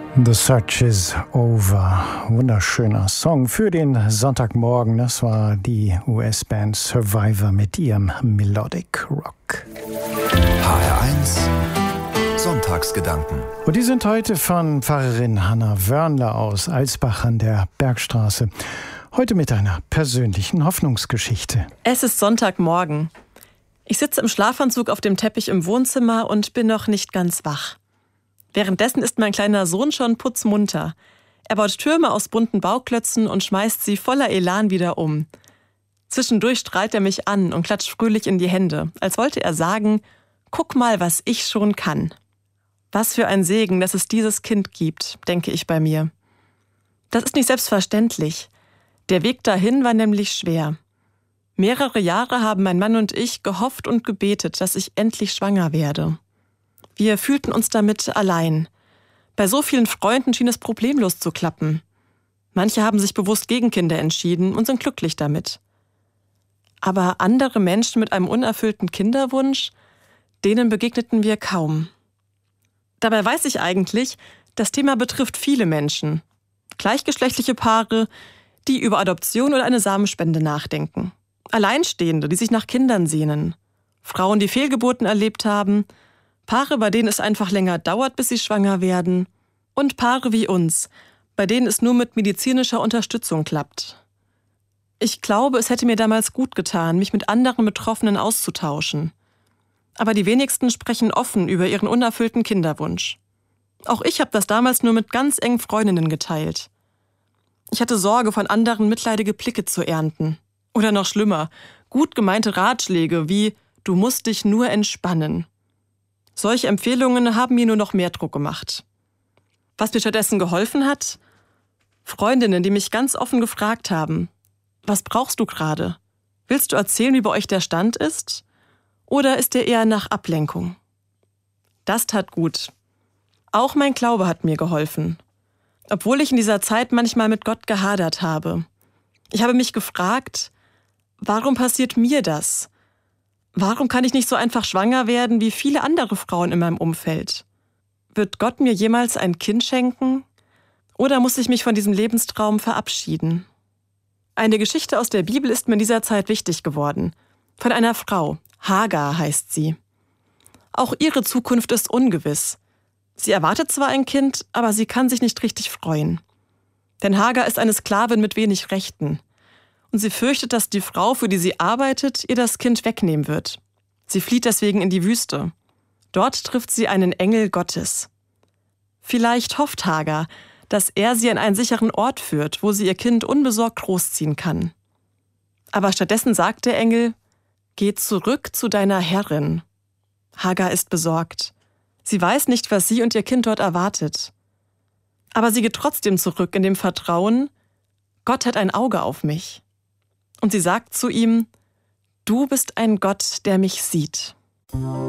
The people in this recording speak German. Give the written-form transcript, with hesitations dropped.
The Search is Over. Wunderschöner Song für den Sonntagmorgen. Das war die US-Band Survivor mit ihrem Melodic Rock. HR1 Sonntagsgedanken. Und die sind heute von Pfarrerin Hanna Wörnler aus Alsbach an der Bergstraße. Heute mit einer persönlichen Hoffnungsgeschichte. Es ist Sonntagmorgen. Ich sitze im Schlafanzug auf dem Teppich im Wohnzimmer und bin noch nicht ganz wach. Währenddessen ist mein kleiner Sohn schon putzmunter. Er baut Türme aus bunten Bauklötzen und schmeißt sie voller Elan wieder um. Zwischendurch strahlt er mich an und klatscht fröhlich in die Hände, als wollte er sagen, guck mal, was ich schon kann. Was für ein Segen, dass es dieses Kind gibt, denke ich bei mir. Das ist nicht selbstverständlich. Der Weg dahin war nämlich schwer. Mehrere Jahre haben mein Mann und ich gehofft und gebetet, dass ich endlich schwanger werde. Wir fühlten uns damit allein. Bei so vielen Freunden schien es problemlos zu klappen. Manche haben sich bewusst gegen Kinder entschieden und sind glücklich damit. Aber andere Menschen mit einem unerfüllten Kinderwunsch, denen begegneten wir kaum. Dabei weiß ich eigentlich, das Thema betrifft viele Menschen. Gleichgeschlechtliche Paare, die über Adoption oder eine Samenspende nachdenken. Alleinstehende, die sich nach Kindern sehnen. Frauen, die Fehlgeburten erlebt haben. Paare, bei denen es einfach länger dauert, bis sie schwanger werden. Und Paare wie uns, bei denen es nur mit medizinischer Unterstützung klappt. Ich glaube, es hätte mir damals gut getan, mich mit anderen Betroffenen auszutauschen. Aber die wenigsten sprechen offen über ihren unerfüllten Kinderwunsch. Auch ich habe das damals nur mit ganz engen Freundinnen geteilt. Ich hatte Sorge, von anderen mitleidige Blicke zu ernten. Oder noch schlimmer, gut gemeinte Ratschläge wie »Du musst dich nur entspannen«. Solche Empfehlungen haben mir nur noch mehr Druck gemacht. Was mir stattdessen geholfen hat? Freundinnen, die mich ganz offen gefragt haben, was brauchst du gerade? Willst du erzählen, wie bei euch der Stand ist? Oder ist dir eher nach Ablenkung? Das tat gut. Auch mein Glaube hat mir geholfen. Obwohl ich in dieser Zeit manchmal mit Gott gehadert habe. Ich habe mich gefragt, warum passiert mir das? Warum kann ich nicht so einfach schwanger werden wie viele andere Frauen in meinem Umfeld? Wird Gott mir jemals ein Kind schenken? Oder muss ich mich von diesem Lebenstraum verabschieden? Eine Geschichte aus der Bibel ist mir in dieser Zeit wichtig geworden. Von einer Frau, Hagar heißt sie. Auch ihre Zukunft ist ungewiss. Sie erwartet zwar ein Kind, aber sie kann sich nicht richtig freuen. Denn Hagar ist eine Sklavin mit wenig Rechten. Und sie fürchtet, dass die Frau, für die sie arbeitet, ihr das Kind wegnehmen wird. Sie flieht deswegen in die Wüste. Dort trifft sie einen Engel Gottes. Vielleicht hofft Hagar, dass er sie an einen sicheren Ort führt, wo sie ihr Kind unbesorgt großziehen kann. Aber stattdessen sagt der Engel, geh zurück zu deiner Herrin. Hagar ist besorgt. Sie weiß nicht, was sie und ihr Kind dort erwartet. Aber sie geht trotzdem zurück in dem Vertrauen, Gott hat ein Auge auf mich. Und sie sagt zu ihm, du bist ein Gott, der mich sieht.